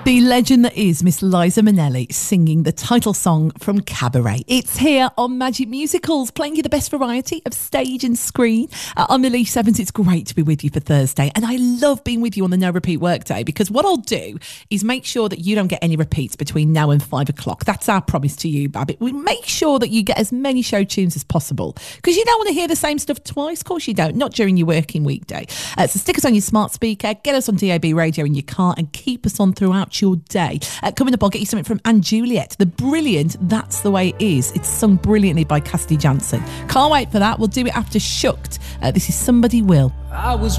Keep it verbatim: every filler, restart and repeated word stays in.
The legend that is Miss Liza Minnelli singing the title song from Cabaret. It's here on Magic Musicals, playing you the best variety of stage and screen. Uh, I'm Elise Evans. It's great to be with you for Thursday, and I love being with you on the No Repeat Workday, because what I'll do is make sure that you don't get any repeats between now and five o'clock. That's our promise to you, Babbitt. We make sure that you get as many show tunes as possible, because you don't want to hear the same stuff twice. Of course you don't, not during your working weekday. Uh, so stick us on your smart speaker, get us on D A B radio in your car, and keep us on throughout your day. Uh, coming up, I'll get you something from Anne Juliet, the brilliant That's the Way It Is. It's sung brilliantly by Cassidy Jansen. Can't wait for that. We'll do it after Shucked. Uh, this is Somebody Will. I was